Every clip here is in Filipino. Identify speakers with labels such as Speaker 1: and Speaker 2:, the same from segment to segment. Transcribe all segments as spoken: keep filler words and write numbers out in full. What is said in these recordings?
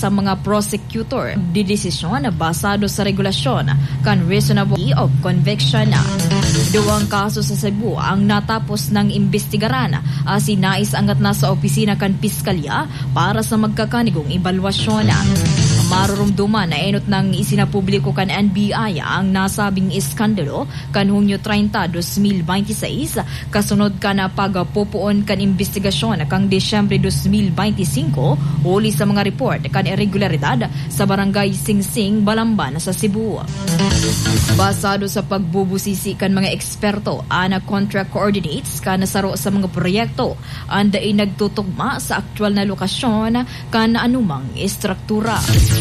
Speaker 1: sa mga prosecutor di desisyon na basado sa regulasyon kan reasonable of conviction. Duwang kaso sa Cebu ang natapos ng imbestigaran as sinais angat na sa opisina kan piskalya para sa magkakanigong ebalwasyon. Marurumduman na enot ng isinapubliko kan N B I ang nasabing iskandalo kan Hunyo treinta, dos mil veintiséis kasunod ka na pagpupuon kan investigasyon kang Desyembre dos mil veinticinco uli sa mga report kan irregularidad sa barangay Singsing, Balamban sa Cebu. Basado sa pagbubusisi kan mga eksperto, ana contract coordinates ka nasaro sa mga proyekto anda ay nagtutugma sa aktwal na lokasyon kan anumang istruktura.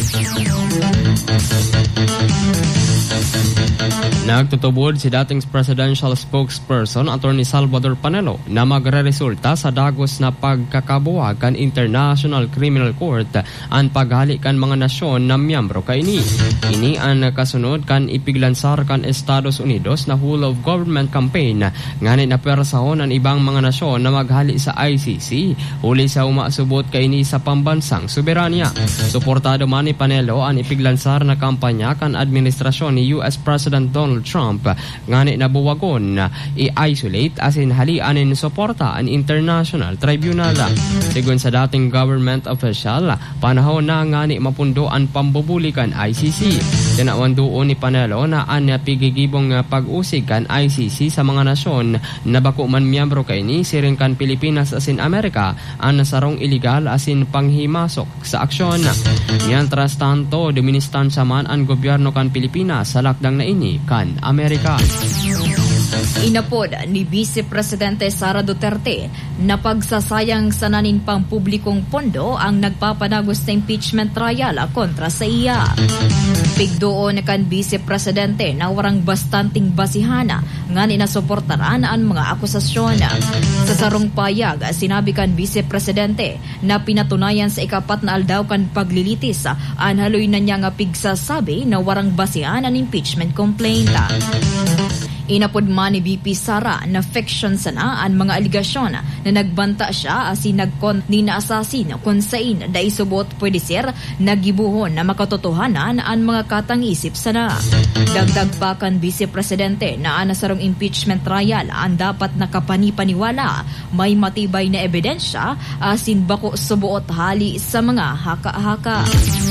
Speaker 2: Nagtutubod si dating presidential spokesperson Attorney Salvador Panelo na magre-resulta sa dagos na pagkakabuwag kan International Criminal Court ang paghali kan mga nasyon na miyembro kaini. Ini ang kasunod kan ipiglansar kan Estados Unidos na whole of government campaign ngani na persahon ang ibang mga nasyon na maghali sa I C C uli sa umasubot kaini sa pambansang soberanya. Suportado man ni Panelo ang ipiglansar na kampanya kan administrasyon ni U S President Donald Trump ngani na buwagon i-isolate asin halianin suporta ang International Tribunal. Sigun sa dating government official, panahon na ngani mapundo ang pambubulikan I C C. Tinawan doon ni Panelo na ang pigigibong pag-usig kan I C C sa mga nasyon na bako man miyembro kaini siring kan Pilipinas asin Amerika ang nasarong iligal asin panghimasok sa aksyon. Mientras tanto, duministansya man ang gobyerno kan Pilipinas sa lakdang na ini kan Amerika.
Speaker 1: Inapod ni Vice Presidente Sara Duterte na pagsasayang sa nanin pang publikong pondo ang nagpapanagos na impeachment trial kontra sa iya. Pigdoon kan Vice Presidente na warang bastanting basihana nga ninasuportaran ang mga akusasyon. Sa sarong payag, sinabi kan Vice Presidente na pinatunayan sa ikapat na aldaw kan paglilitis ang haloy na niya nga pigsasabi na warang basihan ang impeachment complaint. Inapod man ni V P Sara na fiction sana ang mga aligasyon na nagbanta siya asin nagkont ni na asasin kung sain da isubot pwede sir nagibuhon na makatotohanan ang mga katang-isip sana. Dagdag pa kan Vice Presidente na anasarong impeachment trial ang dapat nakapanipaniwala may matibay na ebidensya asin bako subuot hali sa mga haka-haka.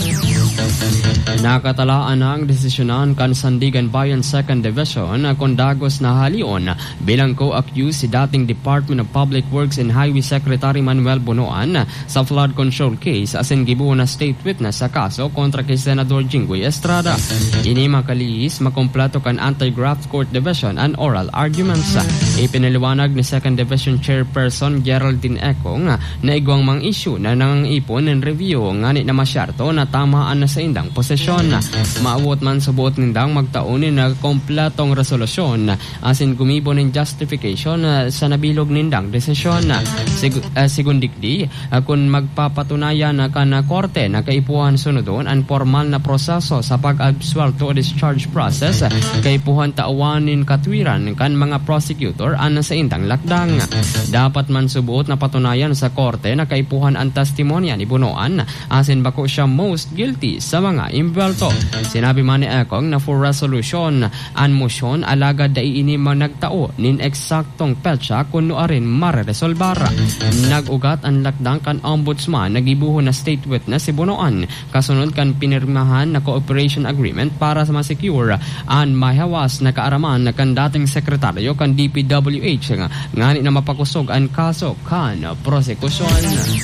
Speaker 2: Nakatalaan ang desisyonan kan Sandigan Bayan second Division kung dagos na halion bilang co-accused si dating Department of Public Works and Highway Secretary Manuel Bunoan sa flood control case asin gibuon na state witness sa kaso kontra kay Senador Jinggoy Estrada. Ini makalihis makompleto kan Anti-Graft Court Division and oral arguments. Ipinaliwanag ni second Division Chairperson Geraldine Econg na igwang mang issue na nangangipon ng review ngani na masyarto na tamaan na sa indang posisyon. Maawot man subuot nindang magtaunin na kompletong resolusyon asin gumibo ng justification sa nabilog nindang desisyon. Sig- uh, sigundikdi uh, kung magpapatunayan na kan korte na kaipuhan sunodon ang formal na proseso sa pag-absuelto o discharge process kaipuhan taawanin katwiran kan mga prosecutor an sa indang lakdang. Dapat man subuot na patunayan sa korte na kaipuhan ang testimonya ni Bunoan asin bako siya most guilty sa mga imbelto. Sinabi man ni Ekong na for resolution an motion alagad da iini man nagtao nin eksaktong petsa kuno arin mareresolbar. Nagugat ang lakdang kan ombudsman nagibuho na state witness si Bunoan kasunod kan pinirmahan na cooperation agreement para sa masecure an mahawas na kaaraman na kan dating sekretaryo kan D P W H nga ngani na mapakusog ang kaso kan prosekusyon.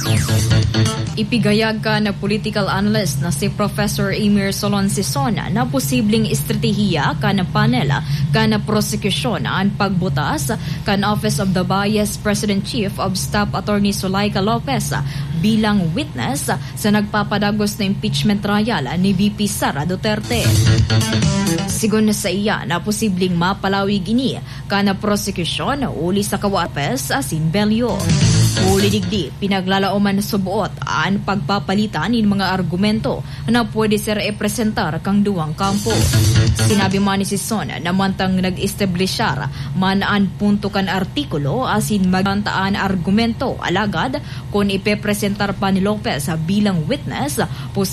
Speaker 1: Ipigayag ka na political analyst na si Professor Emir Solon Sisona na posibleng estratehiya ka na panel ka na prosekusyon ang pagbutas kan Office of the Vice President Chief of Staff Attorney Zulaika Lopez bilang witness sa nagpapadagos na impeachment trial ni V P Sara Duterte. Sigun sa iya na posibleng mapalawig ini ka na prosekusyon uli sa kawapes asin belyo. Uli digdi, pinaglalauman sa buot ang pagpapalitan ng mga argumento na pwede ser e-presentar kang duwang kampo. Sinabi man ni Sison na mantang nag-establishar man ang punto kan artikulo asin magantaan argumento alagad kung ipepresentar pa ni Lopez bilang witness,